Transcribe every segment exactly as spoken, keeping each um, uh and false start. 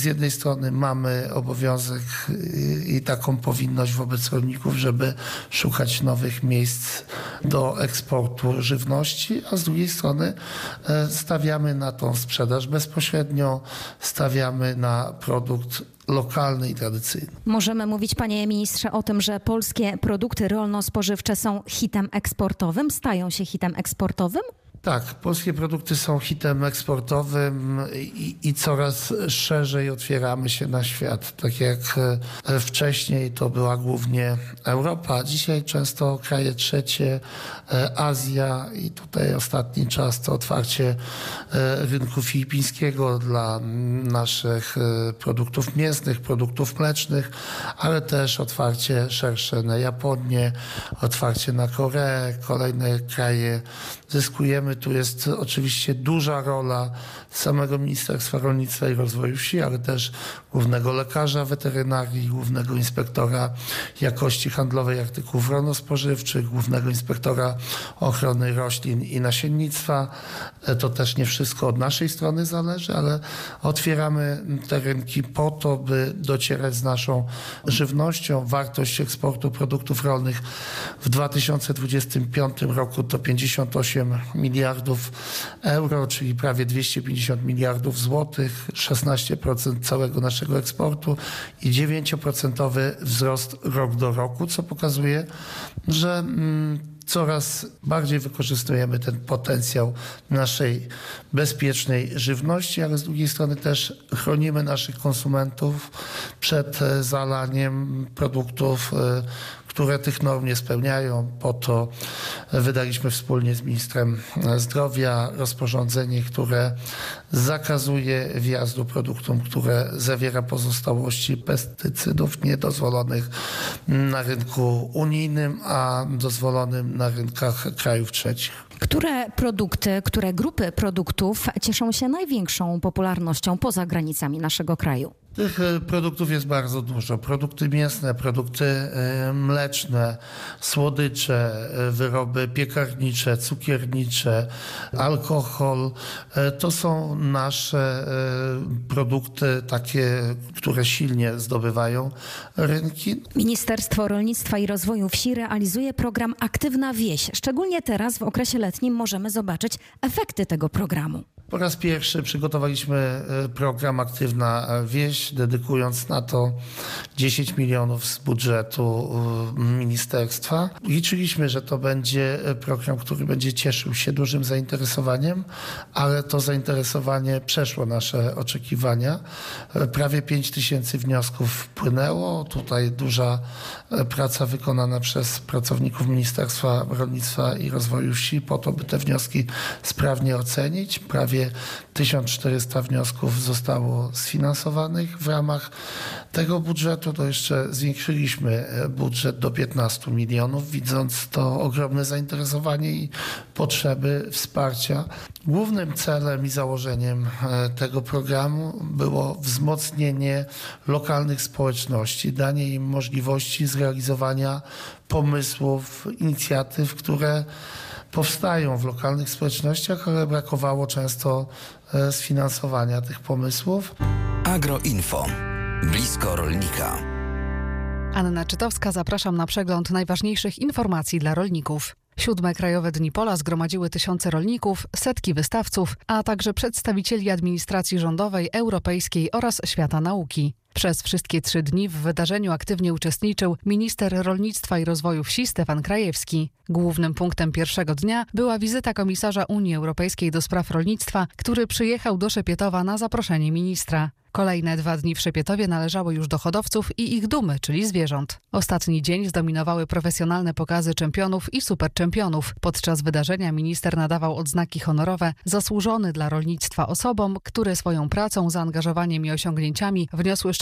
z jednej strony mamy obowiązek i taką powinność wobec rolników, żeby szukać nowych miejsc do eksportu żywności, a z drugiej strony stawiamy na tą sprzedaż bezpośrednio, stawiamy na produkt lokalny i tradycyjny. Możemy mówić, panie ministrze, o tym, że polskie produkty rolno-spożywcze są hitem eksportowym, stają się hitem eksportowym? Tak, polskie produkty są hitem eksportowym i, i coraz szerzej otwieramy się na świat. Tak jak wcześniej to była głównie Europa, dzisiaj często kraje trzecie, Azja i tutaj ostatni czas to otwarcie rynku filipińskiego dla naszych produktów mięsnych, produktów mlecznych, ale też otwarcie szersze na Japonię, otwarcie na Koreę, kolejne kraje zyskujemy. Tu jest oczywiście duża rola samego Ministerstwa Rolnictwa i Rozwoju Wsi, ale też głównego lekarza weterynarii, głównego inspektora jakości handlowej artykułów rolno-spożywczych, głównego inspektora ochrony roślin i nasiennictwa. To też nie wszystko od naszej strony zależy, ale otwieramy te rynki po to, by docierać z naszą żywnością. Wartość eksportu produktów rolnych w dwa tysiące dwudziestym piątym roku to pięćdziesiąt osiem miliardów euro, czyli prawie dwieście pięćdziesiąt miliardów złotych, szesnaście procent całego naszego eksportu i dziewięć procent wzrost rok do roku, co pokazuje, że mm, coraz bardziej wykorzystujemy ten potencjał naszej bezpiecznej żywności, ale z drugiej strony też chronimy naszych konsumentów przed zalaniem produktów, które tych norm nie spełniają. Po to wydaliśmy wspólnie z ministrem zdrowia rozporządzenie, które zakazuje wjazdu produktom, które zawiera pozostałości pestycydów niedozwolonych na rynku unijnym, a dozwolonym na rynkach krajów trzecich. Które produkty, które grupy produktów cieszą się największą popularnością poza granicami naszego kraju? Tych produktów jest bardzo dużo. Produkty mięsne, produkty mleczne, słodycze, wyroby piekarnicze, cukiernicze, alkohol. To są nasze produkty takie, które silnie zdobywają rynki. Ministerstwo Rolnictwa i Rozwoju Wsi realizuje program Aktywna Wieś. Szczególnie teraz w okresie letnim możemy zobaczyć efekty tego programu. Po raz pierwszy przygotowaliśmy program Aktywna Wieś, dedykując na to dziesięć milionów z budżetu ministerstwa. Liczyliśmy, że to będzie program, który będzie cieszył się dużym zainteresowaniem, ale to zainteresowanie przeszło nasze oczekiwania. Prawie pięć tysięcy wniosków wpłynęło. Tutaj duża praca wykonana przez pracowników Ministerstwa Rolnictwa i Rozwoju Wsi po to, by te wnioski sprawnie ocenić. Prawie tysiąc czterysta wniosków zostało sfinansowanych w ramach tego budżetu. To jeszcze zwiększyliśmy budżet do piętnastu milionów, widząc to ogromne zainteresowanie i potrzeby wsparcia. Głównym celem i założeniem tego programu było wzmocnienie lokalnych społeczności, danie im możliwości zrealizowania pomysłów, inicjatyw, które powstają w lokalnych społecznościach, ale brakowało często sfinansowania tych pomysłów. Agroinfo. Blisko rolnika. Anna Czytowska, zapraszam na przegląd najważniejszych informacji dla rolników. Siódme Krajowe Dni Pola zgromadziły tysiące rolników, setki wystawców, a także przedstawicieli administracji rządowej, europejskiej oraz świata nauki. Przez wszystkie trzy dni w wydarzeniu aktywnie uczestniczył minister rolnictwa i rozwoju wsi Stefan Krajewski. Głównym punktem pierwszego dnia była wizyta komisarza Unii Europejskiej do spraw rolnictwa, który przyjechał do Szepietowa na zaproszenie ministra. Kolejne dwa dni w Szepietowie należały już do hodowców i ich dumy, czyli zwierząt. Ostatni dzień zdominowały profesjonalne pokazy czempionów i superczempionów. Podczas wydarzenia minister nadawał odznaki honorowe zasłużony dla rolnictwa osobom, które swoją pracą, zaangażowaniem i osiągnięciami wniosły szczególnie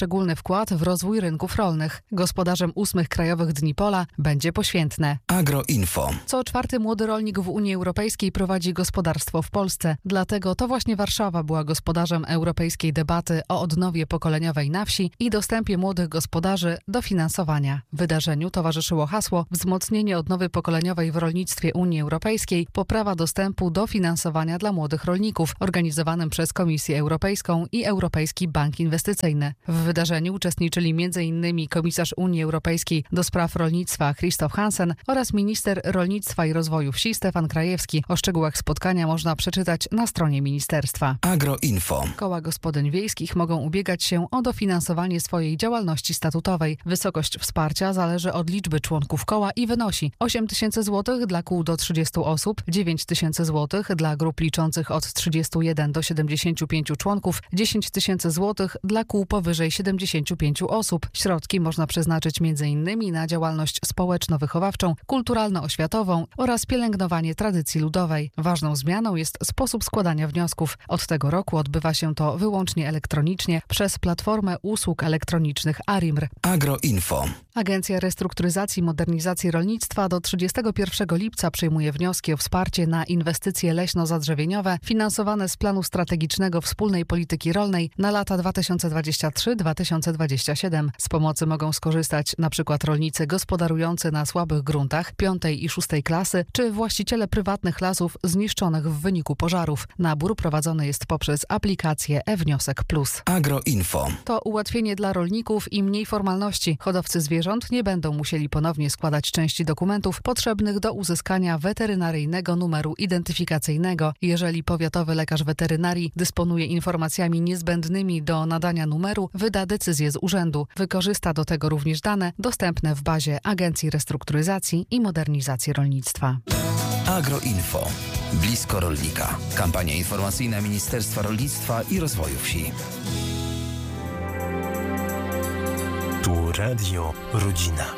szczególny wkład w rozwój rynków rolnych. Gospodarzem ósmych Krajowych Dni Pola będzie Poświętne. Agroinfo. Co czwarty młody rolnik w Unii Europejskiej prowadzi gospodarstwo w Polsce. Dlatego to właśnie Warszawa była gospodarzem europejskiej debaty o odnowie pokoleniowej na wsi i dostępie młodych gospodarzy do finansowania. Wydarzeniu towarzyszyło hasło wzmocnienie odnowy pokoleniowej w rolnictwie Unii Europejskiej, poprawa dostępu do finansowania dla młodych rolników, organizowanym przez Komisję Europejską i Europejski Bank Inwestycyjny. W wydarzeniu uczestniczyli m in komisarz Unii Europejskiej do spraw rolnictwa Christoph Hansen oraz minister rolnictwa i rozwoju wsi Stefan Krajewski. O szczegółach spotkania można przeczytać na stronie ministerstwa. Agroinfo. Koła gospodyń wiejskich mogą ubiegać się o dofinansowanie swojej działalności statutowej. Wysokość wsparcia zależy od liczby członków koła i wynosi osiem tysięcy złotych dla kół do trzydziestu osób, dziewięć tysięcy złotych dla grup liczących od trzydziestu jeden do siedemdziesięciu pięciu członków, dziesięć tysięcy złotych dla kół powyżej siedemdziesięciu pięciu osób. Środki można przeznaczyć między innymi na działalność społeczno-wychowawczą, kulturalno-oświatową oraz pielęgnowanie tradycji ludowej. Ważną zmianą jest sposób składania wniosków. Od tego roku odbywa się to wyłącznie elektronicznie przez platformę usług elektronicznych Arimr. Agroinfo. Agencja Restrukturyzacji i Modernizacji Rolnictwa do trzydziestego pierwszego lipca przyjmuje wnioski o wsparcie na inwestycje leśno-zadrzewieniowe finansowane z planu strategicznego wspólnej polityki rolnej na lata dwa tysiące dwudziesty trzeci do dwa tysiące dwudziestego siódmego. Z pomocy mogą skorzystać np. rolnicy gospodarujący na słabych gruntach piątej i szóstej klasy czy właściciele prywatnych lasów zniszczonych w wyniku pożarów. Nabór prowadzony jest poprzez aplikację e-Wniosek Plus. Agroinfo. To ułatwienie dla rolników i mniej formalności. Hodowcy zwierząt nie będą musieli ponownie składać części dokumentów potrzebnych do uzyskania weterynaryjnego numeru identyfikacyjnego. Jeżeli powiatowy lekarz weterynarii dysponuje informacjami niezbędnymi do nadania numeru, wyda decyzję z urzędu. Wykorzysta do tego również dane dostępne w bazie Agencji Restrukturyzacji i Modernizacji Rolnictwa. Agroinfo. Blisko rolnika. Kampania informacyjna Ministerstwa Rolnictwa i Rozwoju Wsi. Tu Radio Rodzina.